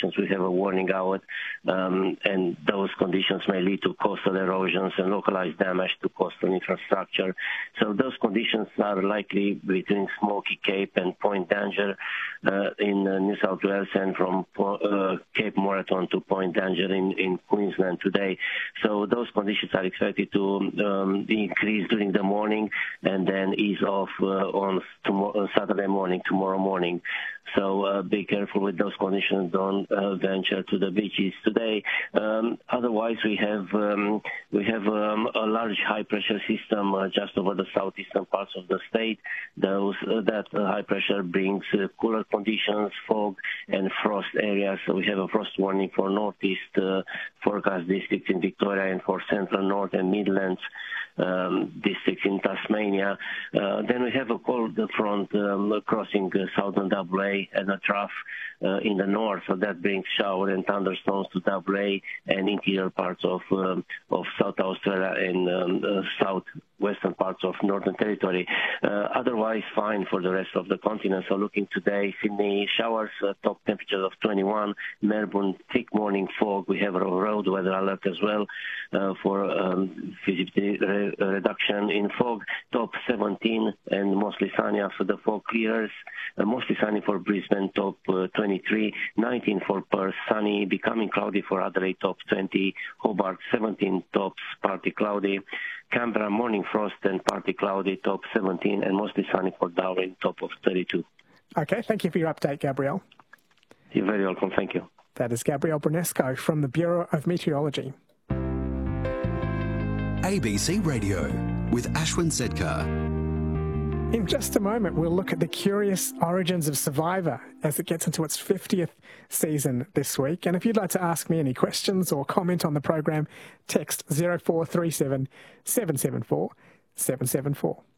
conditions, we have a warning out, and those conditions may lead to coastal erosions and localized damage to coastal infrastructure. So those conditions are likely between Smoky Cape and Point Danger in New South Wales, and from Cape Moreton to Point Danger in Queensland today. So those conditions are expected to increase during the morning and then ease off on Saturday morning, tomorrow morning. So be careful with those conditions. Don't venture to the beaches today. Otherwise, we have a large high-pressure system just over the southeastern parts of the state. That high pressure brings cooler conditions, fog, and frost areas. So we have a frost warning for northeast forecast districts in Victoria and for central, north, and Midlands districts in Tasmania. Then we have a cold front crossing southern WA and a trough in the north, so that brings shower and thunderstorms to WA and interior parts of South Australia and southwestern parts of Northern Territory. Otherwise, fine for the rest of the continent. So looking today, Sydney showers, top temperatures of 21. Melbourne, thick morning fog. We have a road weather alert as well for visibility reduction in fog. Top 17 and mostly sunny after the fog clears. Mostly sunny for Brisbane, top 23. 19 for Perth, sunny, becoming cloudy for Adelaide, top 20. Hobart, 17, tops, partly cloudy. Canberra, morning frost and partly cloudy, top 17, and mostly sunny for Darwin, top of 32. Okay, thank you for your update, Gabriel. You're very welcome, thank you. That is Gabriel Brunesco from the Bureau of Meteorology. ABC Radio with Ashwin Sedkar. In just a moment, we'll look at the curious origins of Survivor as it gets into its 50th season this week. And if you'd like to ask me any questions or comment on the program, text 0437 774 774.